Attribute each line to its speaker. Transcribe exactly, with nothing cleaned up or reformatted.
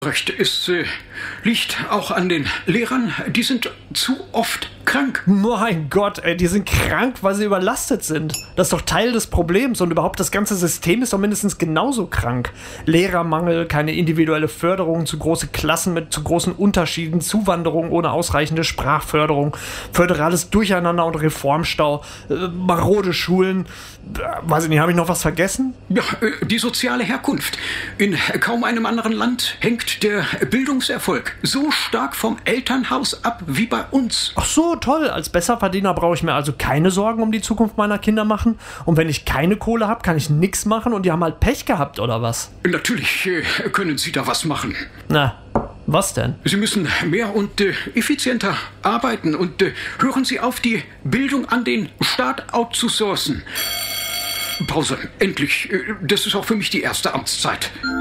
Speaker 1: Recht, es äh, liegt auch an den Lehrern, die sind zu oft krank.
Speaker 2: Mein Gott, ey, die sind krank, weil sie überlastet sind. Das ist doch Teil des Problems und überhaupt das ganze System ist doch mindestens genauso krank. Lehrermangel, keine individuelle Förderung, zu große Klassen mit zu großen Unterschieden, Zuwanderung ohne ausreichende Sprachförderung, föderales Durcheinander und Reformstau, äh, marode Schulen. Äh, weiß ich nicht, habe ich noch was vergessen?
Speaker 1: Ja, äh, die soziale Herkunft. In kaum einem anderen Land hängt der Bildungserfolg so stark vom Elternhaus ab wie bei uns.
Speaker 2: Ach so, toll. Als Besserverdiener brauche ich mir also keine Sorgen um die Zukunft meiner Kinder machen. Und wenn ich keine Kohle habe, kann ich nichts machen und die haben halt Pech gehabt, oder was?
Speaker 1: Natürlich äh, können Sie da was machen.
Speaker 2: Na, was denn?
Speaker 1: Sie müssen mehr und äh, effizienter arbeiten und äh, hören Sie auf, die Bildung an den Staat outzusourcen. Pause, endlich. Äh, das ist auch für mich die erste Amtszeit.